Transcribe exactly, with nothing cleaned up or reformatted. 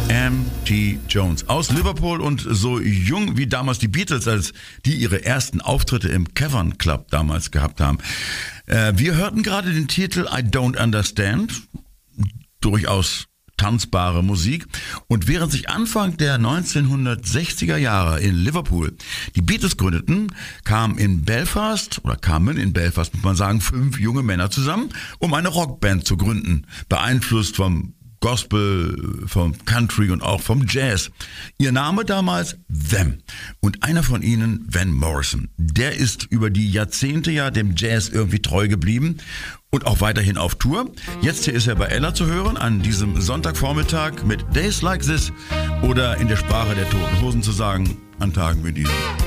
M T Jones aus Liverpool und so jung wie damals die Beatles, als die ihre ersten Auftritte im Cavern Club damals gehabt haben. Äh, wir hörten gerade den Titel I Don't Understand, durchaus tanzbare Musik. Und während sich Anfang der neunzehnhundertsechziger Jahre in Liverpool die Beatles gründeten, kamen in Belfast, oder kamen in Belfast, muss man sagen, fünf junge Männer zusammen, um eine Rockband zu gründen, beeinflusst vom Gospel, vom Country und auch vom Jazz. Ihr Name damals Them. Und einer von ihnen, Van Morrison. Der ist über die Jahrzehnte ja dem Jazz irgendwie treu geblieben und auch weiterhin auf Tour. Jetzt hier ist er bei Ella zu hören, an diesem Sonntagvormittag mit Days Like This oder in der Sprache der Toten Hosen zu sagen, an Tagen wie diesen.